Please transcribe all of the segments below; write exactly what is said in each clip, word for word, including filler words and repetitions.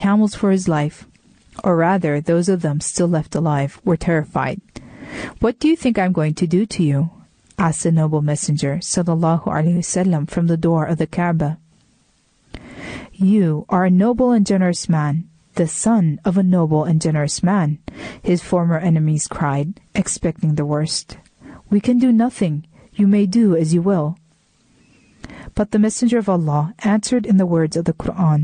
camels for his life, or rather those of them still left alive, were terrified. "What do you think I am going to do to you?" asked the noble messenger sallallahu alaihi wasallam from the door of the Kaaba. "You are a noble and generous man, the son of a noble and generous man," his former enemies cried, expecting the worst. "We can do nothing. You may do as you will." But the Messenger of Allah answered in the words of the Quran,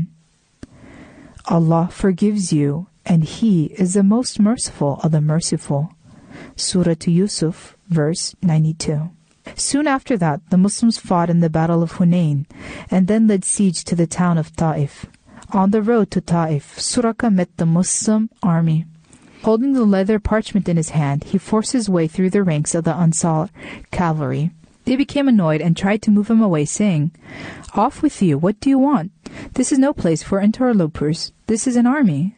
"Allah forgives you, and He is the most merciful of the merciful." Surah to Yusuf, verse ninety-two. Soon after that, the Muslims fought in the Battle of Hunain, and then laid siege to the town of Ta'if. On the road to Ta'if, Suraka met the Muslim army. Holding the leather parchment in his hand, he forced his way through the ranks of the Ansar cavalry. They became annoyed and tried to move him away, saying, "Off with you, what do you want? This is no place for interlopers. This is an army."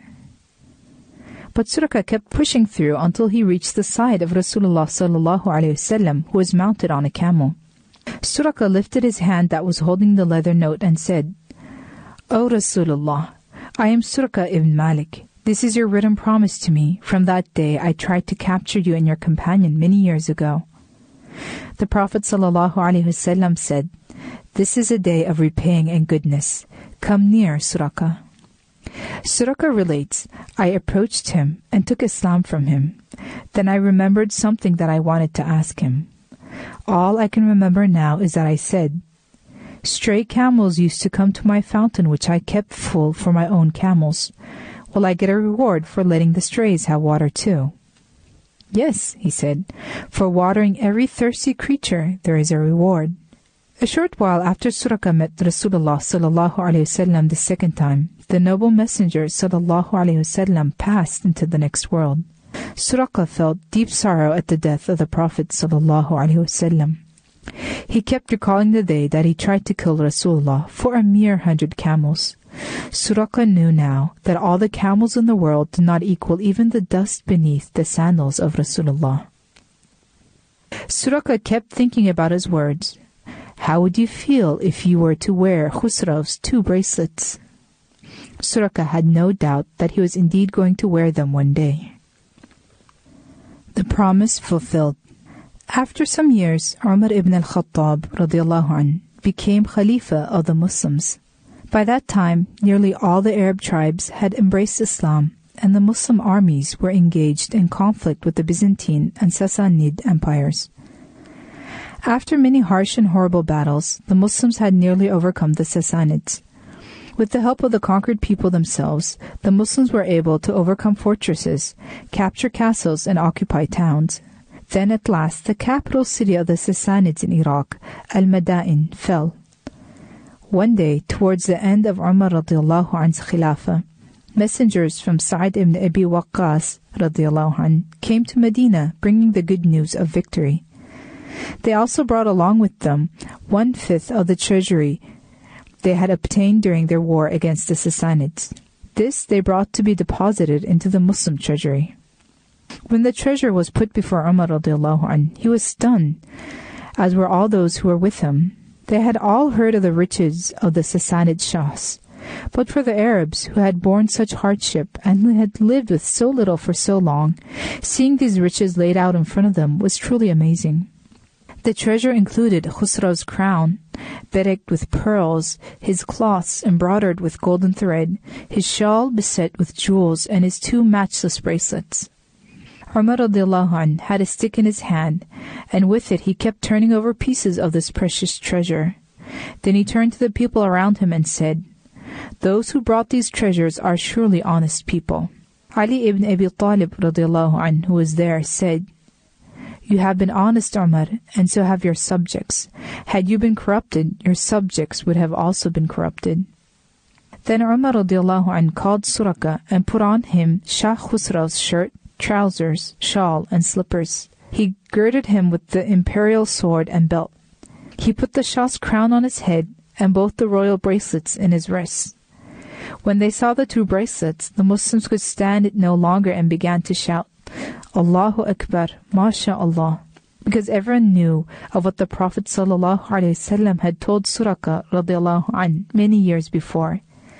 But Suraka kept pushing through until he reached the side of Rasulullah sallallahu alaihi wasallam, who was mounted on a camel. Suraka lifted his hand that was holding the leather note and said, "O Rasulullah, I am Suraka ibn Malik. This is your written promise to me from that day I tried to capture you and your companion many years ago." The Prophet sallallahu alaihi wasallam said, "This is a day of repaying and goodness. Come near, Suraka." Suraka relates, "I approached him and took Islam from him. Then I remembered something that I wanted to ask him. All I can remember now is that I said, 'Stray camels used to come to my fountain which I kept full for my own camels. Will I get a reward for letting the strays have water too?' 'Yes,' he said, 'for watering every thirsty creature there is a reward.'" A short while after Suraka met Rasulullah sallallahu alaihi wasallam the second time, the noble messenger sallallahu alaihi wasallam passed into the next world. Suraka felt deep sorrow at the death of the Prophet sallallahu alaihi wasallam. He kept recalling the day that he tried to kill Rasulullah for a mere hundred camels. Suraka knew now that all the camels in the world did not equal even the dust beneath the sandals of Rasulullah. Suraka kept thinking about his words. How would you feel if you were to wear Khusraw's two bracelets? Suraka had no doubt that he was indeed going to wear them one day. The promise fulfilled. After some years, Umar ibn al-Khattab radiallahu anh, became Khalifa of the Muslims. By that time, nearly all the Arab tribes had embraced Islam, and the Muslim armies were engaged in conflict with the Byzantine and Sassanid empires. After many harsh and horrible battles, the Muslims had nearly overcome the Sassanids. With the help of the conquered people themselves, the Muslims were able to overcome fortresses, capture castles, and occupy towns. Then at last, the capital city of the Sassanids in Iraq, Al-Madain, fell. One day, towards the end of Umar radiallahu anh's Khilafah, messengers from Sa'd ibn Abi Waqqas radiallahu anh came to Medina bringing the good news of victory. They also brought along with them one-fifth of the treasury they had obtained during their war against the Sassanids. This they brought to be deposited into the Muslim treasury. When the treasure was put before Umar radiallahu anh, he was stunned, as were all those who were with him. They had all heard of the riches of the Sassanid Shahs, but for the Arabs who had borne such hardship and who had lived with so little for so long, seeing these riches laid out in front of them was truly amazing. The treasure included Khusraw's crown, bedecked with pearls, his cloths embroidered with golden thread, his shawl beset with jewels, and his two matchless bracelets. Umar radiallahu anh had a stick in his hand, and with it he kept turning over pieces of this precious treasure. Then he turned to the people around him and said, "Those who brought these treasures are surely honest people." Ali ibn Abi Talib radiallahu anh, who was there, said, "You have been honest, Umar, and so have your subjects. Had you been corrupted, your subjects would have also been corrupted." Then Umar radiallahu anh called Suraka and put on him Shah Khusraw's shirt, trousers, shawl, and slippers. He girded him with the imperial sword and belt. He put the Shah's crown on his head and both the royal bracelets in his wrists. When they saw the two bracelets, the Muslims could stand it no longer and began to shout, "Allahu Akbar, MashaAllah," because everyone knew of what the Prophet sallallahu alaihi wasallam had told Suraka radiallahu anh many years before.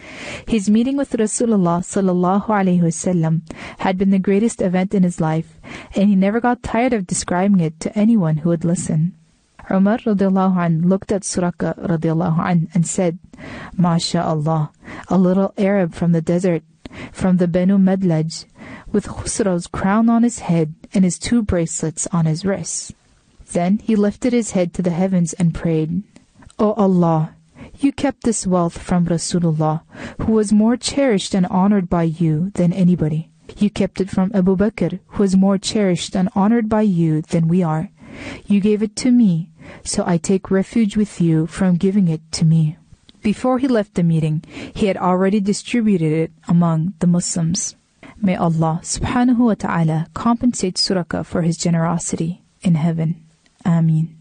His meeting with Rasulullah sallallahu alaihi wasallam had been the greatest event in his life, and he never got tired of describing it to anyone who would listen. Umar radiallahu anh looked at Suraka radiallahu anh and said, MashaAllah, a little Arab from the desert, from the Banu Madlaj, with Khusraw's crown on his head and his two bracelets on his wrists. Then he lifted his head to the heavens and prayed, O Allah, you kept this wealth from Rasulullah, who was more cherished and honored by you than anybody. You kept it from Abu Bakr, who was more cherished and honored by you than we are. You gave it to me, so I take refuge with you from giving it to me. Before he left the meeting, he had already distributed it among the Muslims. May Allah subhanahu wa ta'ala compensate Suraka for his generosity in heaven. Ameen.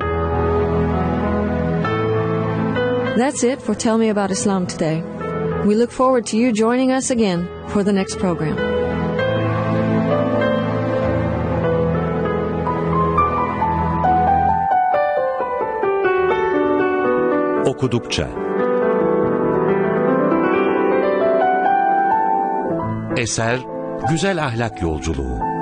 That's it for Tell Me About Islam today. We look forward to you joining us again for the next program. Okudukça Eser Güzel Ahlak Yolculuğu